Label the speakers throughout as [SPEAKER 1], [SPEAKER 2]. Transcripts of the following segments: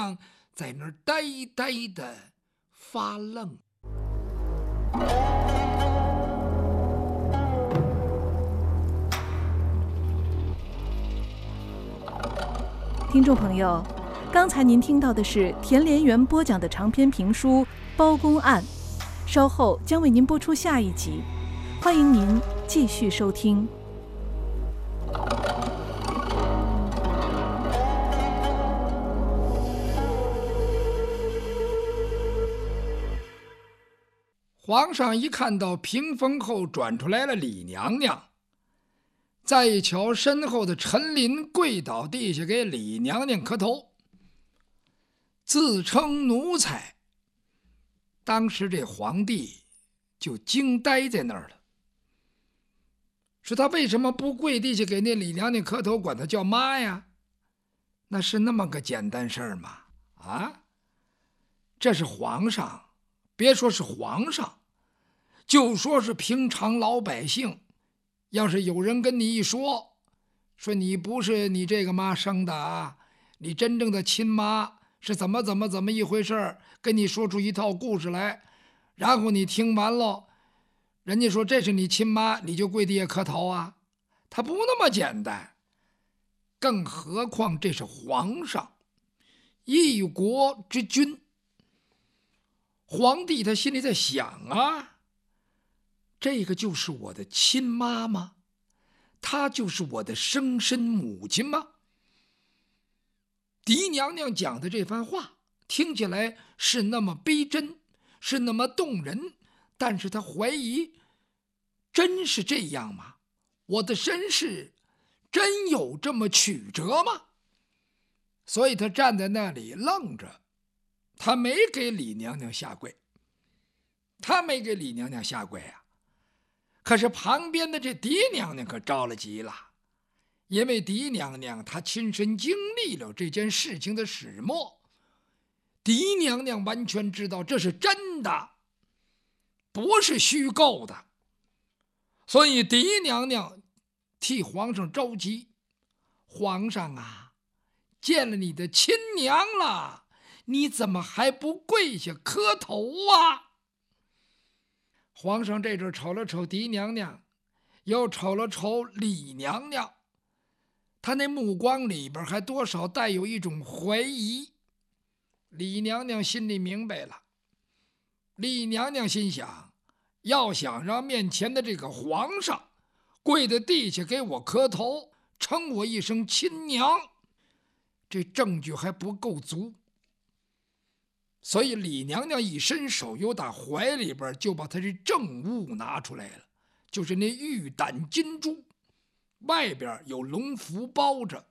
[SPEAKER 1] 娘在那儿呆呆的发愣。
[SPEAKER 2] 听众朋友，刚才您听到的是田连元播讲的长篇评书《包公案》，稍后将为您播出下一集，欢迎您继续收听。
[SPEAKER 1] 皇上一看到屏风后转出来了李娘娘，再一瞧身后的陈琳跪倒地下给李娘娘磕头，自称奴才。当时这皇帝就惊呆在那儿了，说他为什么不跪地下给那李娘娘磕头，管她叫妈呀？那是那么个简单事儿吗？啊，这是皇上，别说是皇上，就说是平常老百姓，要是有人跟你一说你不是你这个妈生的啊，你真正的亲妈是怎么一回事，跟你说出一套故事来，然后你听完了，人家说这是你亲妈，你就跪地下磕头啊？他不那么简单，更何况这是皇上，一国之君。皇帝他心里在想啊，这个就是我的亲妈吗？她就是我的生身母亲吗？狄娘娘讲的这番话听起来是那么逼真，是那么动人，但是她怀疑真是这样吗？我的身世真有这么曲折吗？所以她站在那里愣着，她没给李娘娘下跪，她没给李娘娘下跪啊。可是旁边的这狄娘娘可着了急了，因为狄娘娘她亲身经历了这件事情的始末，狄娘娘完全知道这是真的，不是虚构的，所以狄娘娘替皇上着急。皇上啊，见了你的亲娘了，你怎么还不跪下磕头啊？皇上这阵瞅了瞅狄娘娘，又瞅了瞅李娘娘，他那目光里边还多少带有一种怀疑。李娘娘心里明白了，李娘娘心想，要想让面前的这个皇上跪在地下给我磕头，称我一声亲娘，这证据还不够足。所以李娘娘一伸手，又打怀里边就把她这证物拿出来了，就是那玉胆金珠，外边有龙符包着。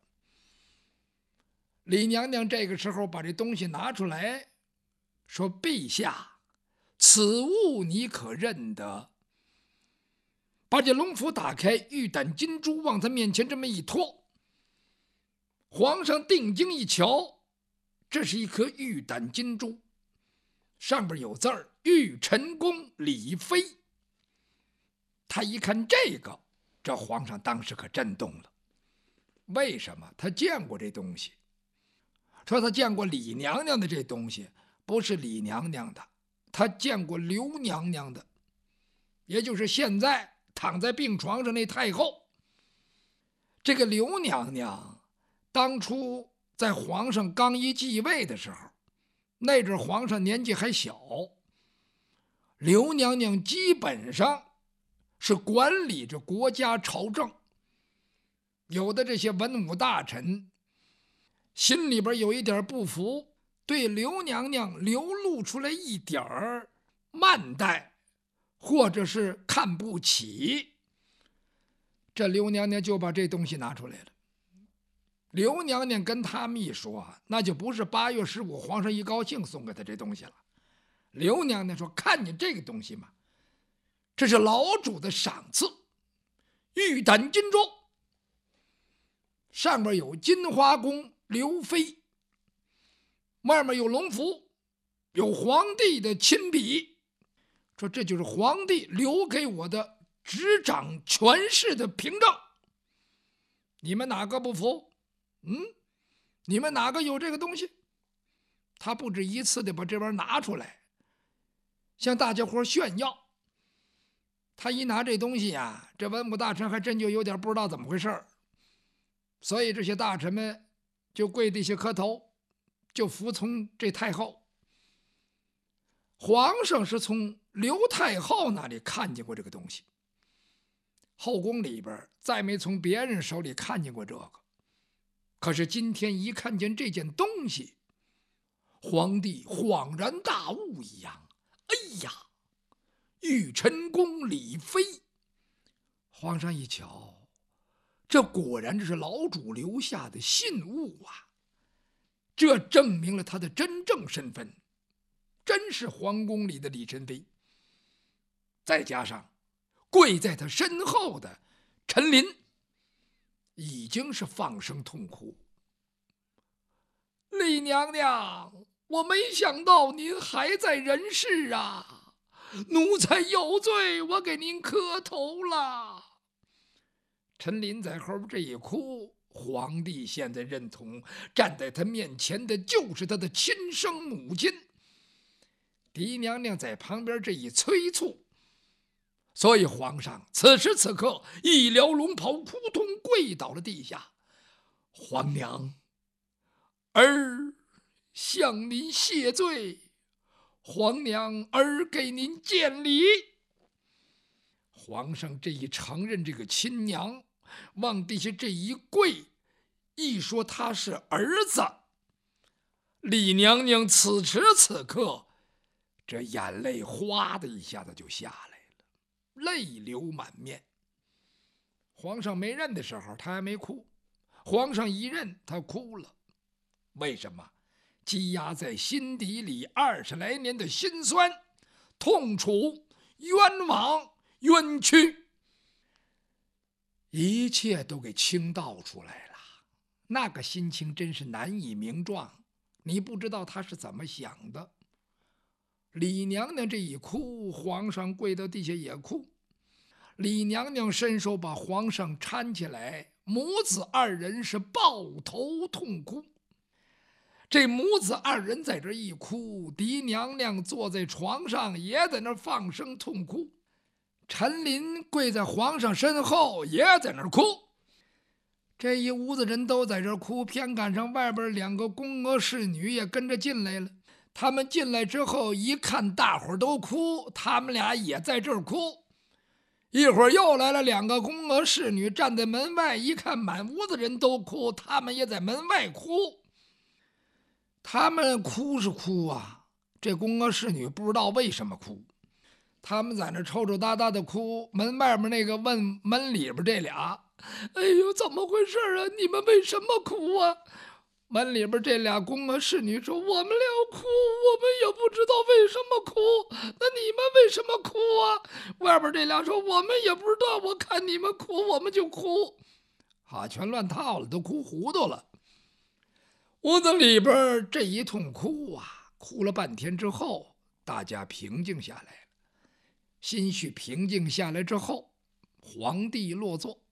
[SPEAKER 1] 李娘娘这个时候把这东西拿出来，说：“陛下，此物你可认得？”把这龙符打开，玉胆金珠往他面前这么一托，皇上定睛一瞧，这是一颗玉胆金珠，上边有字儿：“玉陈公李妃。”他一看这个，这皇上当时可震动了。为什么？他见过这东西，说他见过李娘娘的这东西，不是李娘娘的，他见过刘娘娘的，也就是现在躺在病床上那太后。这个刘娘娘当初在皇上刚一继位的时候，那阵皇上年纪还小，刘娘娘基本上是管理着国家朝政。有的这些文武大臣心里边有一点不服，对刘娘娘流露出来一点慢待，或者是看不起。这刘娘娘就把这东西拿出来了。刘娘娘跟他们一说，那就不是8月15皇上一高兴送给他这东西了。刘娘娘说：“看见这个东西吗？这是老主的赏赐，玉胆金珠，上面有金花宫刘妃，外面有龙符，有皇帝的亲笔，说这就是皇帝留给我的执掌权势的凭证。你们哪个不服？你们哪个有这个东西？” 他不止一次的把这玩意儿拿出来，向大家伙炫耀。他一拿这东西呀，这文武大臣还真就有点不知道怎么回事儿，所以这些大臣们就跪地下磕头，就服从这太后。皇上是从刘太后那里看见过这个东西，后宫里边再没从别人手里看见过这个。可是今天一看见这件东西，皇帝恍然大悟一样，哎呀，玉晨宫李妃。皇上一瞧，这果然这是老主留下的信物啊，这证明了他的真正身份，真是皇宫里的李宸妃。再加上跪在他身后的陈琳已经是放声痛哭。李娘娘，我没想到您还在人世啊，奴才有罪，我给您磕头了。陈琳在后边这一哭，皇帝现在认同站在他面前的就是他的亲生母亲。狄娘娘在旁边这一催促，所以皇上此时此刻一撩龙袍，扑通跪倒了地下。皇娘，儿向您谢罪，皇娘儿给您见礼。皇上这一承认这个亲娘，往地下这一跪，一说他是儿子，李娘娘此时此刻这眼泪哗的一下子就下来了，泪流满面。皇上没认的时候他还没哭，皇上一认他哭了。为什么？积压在心底里20来年的辛酸、痛楚、冤枉、冤屈，一切都给倾倒出来了。那个心情真是难以名状，你不知道他是怎么想的。李娘娘这一哭，皇上跪到地下也哭。李娘娘伸手把皇上搀起来，母子二人是抱头痛哭。这母子二人在这一哭，狄娘娘坐在床上也在那放声痛哭，陈琳跪在皇上身后也在那哭。这一屋子人都在这哭，偏赶上外边2个宫娥侍女也跟着进来了。他们进来之后一看大伙儿都哭，他们俩也在这儿哭。一会儿又来了2个宫娥侍女，站在门外一看满屋子人都哭，他们也在门外哭。他们哭是哭啊，这宫娥侍女不知道为什么哭，他们在那抽抽搭搭的哭。门外面那个问门里边这俩，哎呦，怎么回事啊？你们为什么哭啊？门里边这俩宫娥侍女说，我们俩哭，我们也不知道为什么哭，那你们为什么哭啊？外边这俩说，我们也不知道，我看你们哭我们就哭。好，全乱套了，都哭糊涂了。屋子里边这一通哭啊，哭了半天之后，大家平静下来了。心绪平静下来之后，皇帝落座，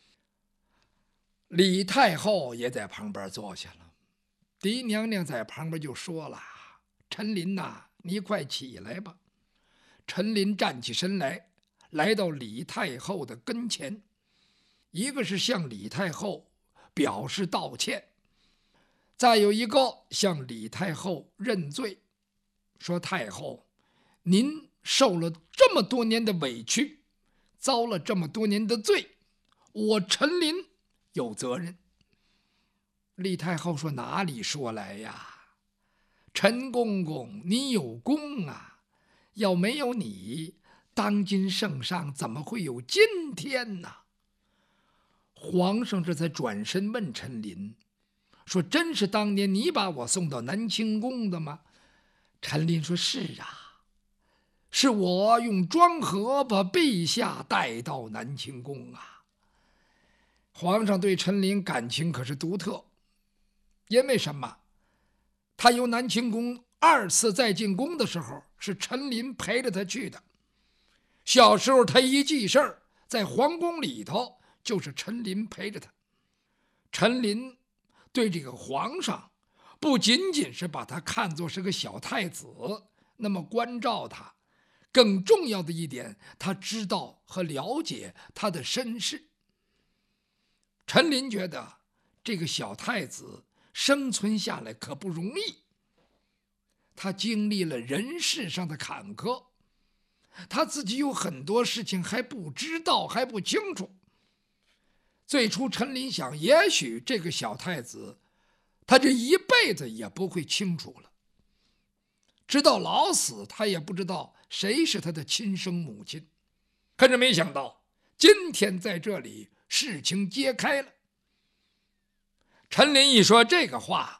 [SPEAKER 1] 李太后也在旁边坐下了。狄娘娘在旁边就说了，陈琳呐，你快起来吧。陈琳站起身来，来到李太后的跟前，一个是向李太后表示道歉，再有一个向李太后认罪，说太后，您受了这么多年的委屈，遭了这么多年的罪，我陈琳有责任。李太后说，哪里说来呀，陈公公你有功啊，要没有你，当今圣上怎么会有今天呢？皇上这才转身问陈琳，说真是当年你把我送到南清宫的吗？陈琳说，是啊，是我用庄河把陛下带到南清宫啊。皇上对陈琳感情可是独特，因为什么？他由南清宫2次再进宫的时候，是陈琳陪着他去的。小时候他一记事儿，在皇宫里头就是陈琳陪着他。陈琳对这个皇上不仅仅是把他看作是个小太子，那么关照他，更重要的一点，他知道和了解他的身世。陈琳觉得这个小太子生存下来可不容易，他经历了人世上的坎坷，他自己有很多事情还不知道，还不清楚。最初陈琳想，也许这个小太子他这一辈子也不会清楚了，直到老死他也不知道谁是他的亲生母亲。可是没想到今天在这里事情揭开了。陈琳一说这个话，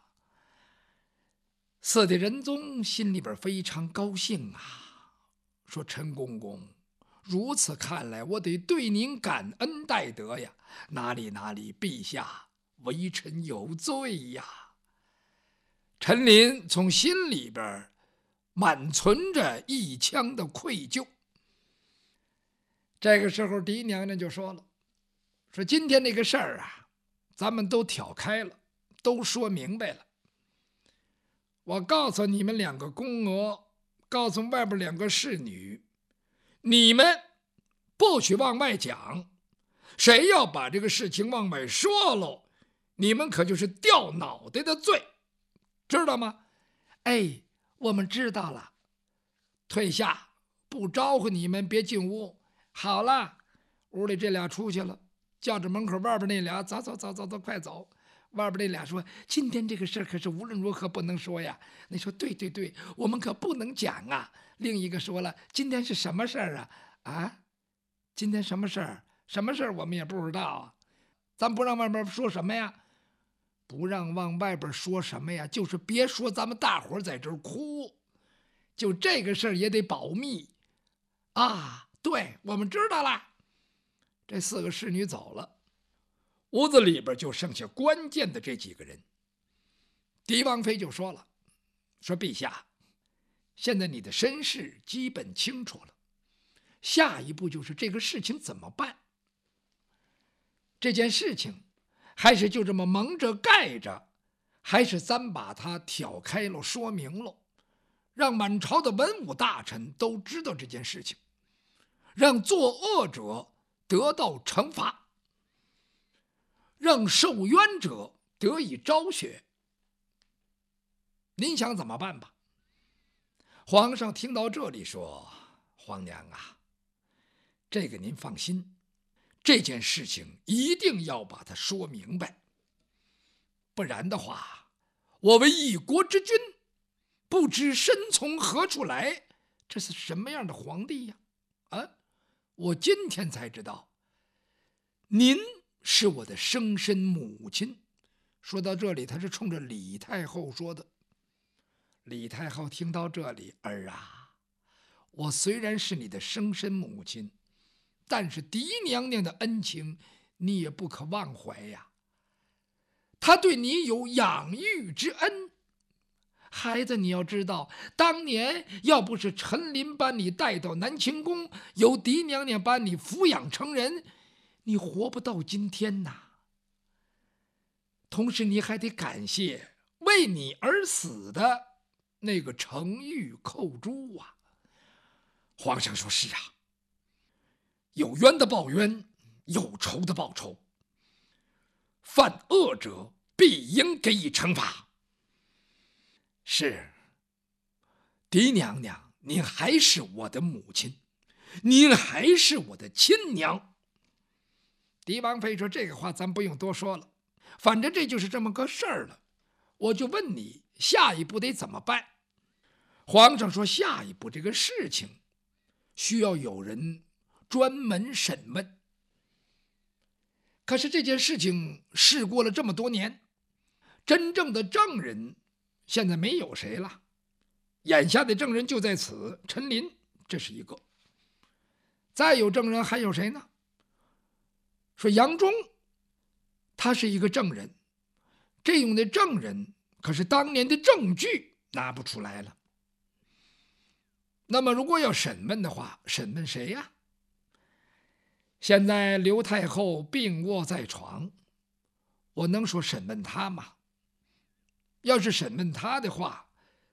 [SPEAKER 1] 四弟仁宗心里边非常高兴啊，说陈公公，如此看来我得对您感恩戴德呀，哪里陛下微臣有罪呀。陈琳从心里边满存着一腔的愧疚。这个时候狄娘娘就说了，说今天这个事儿啊，咱们都挑开了，都说明白了。我告诉你们两个宫娥，告诉外边两个侍女，你们不许往外讲，谁要把这个事情往外说喽，你们可就是掉脑袋的罪，知道吗？哎，我们知道了。退下，不招呼你们别进屋。好了，屋里这俩出去了，叫着门口外边那俩，走，快走。外边那俩说，今天这个事儿可是无论如何不能说呀。你说对，我们可不能讲啊。另一个说了，今天是什么事儿啊？啊，今天什么事儿？什么事儿我们也不知道啊。咱不让外边说什么呀？不让往外边说什么呀？就是别说咱们大伙在这儿哭，就这个事儿也得保密啊。对，我们知道了。这四个侍女走了，屋子里边就剩下关键的这几个人。狄王妃就说了，说陛下，现在你的身世基本清楚了，下一步就是这个事情怎么办。这件事情还是就这么蒙着盖着，还是咱把它挑开了说明了，让满朝的文武大臣都知道这件事情，让作恶者得到惩罚，让受冤者得以昭雪。您想怎么办吧？皇上听到这里说，皇娘啊，这个您放心，这件事情一定要把它说明白，不然的话，我为一国之君，不知身从何处来，这是什么样的皇帝呀？啊，我今天才知道，您是我的生身母亲。说到这里，他是冲着李太后说的。李太后听到这里，儿啊，我虽然是你的生身母亲，但是狄娘娘的恩情你也不可忘怀呀。她对你有养育之恩，孩子，你要知道，当年要不是陈琳把你带到南清宫，由狄娘娘把你抚养成人，你活不到今天呐。同时你还得感谢为你而死的那个程昱寇珠啊。皇上说，是啊，有冤的报冤，有仇的报仇，犯恶者必应给予惩罚。是，狄娘娘，您还是我的母亲，您还是我的亲娘。狄王妃说，这个话咱不用多说了，反正这就是这么个事儿了。我就问你，下一步得怎么办？皇上说，下一步这个事情需要有人专门审问。可是这件事情事过了这么多年，真正的证人现在没有谁了，眼下的证人就在此，陈琳，这是一个。再有证人还有谁呢？说杨忠，他是一个证人，这种的证人可是当年的证据拿不出来了。那么如果要审问的话，审问谁呀？现在刘太后病卧在床，我能说审问她吗？ 要是审问他的话，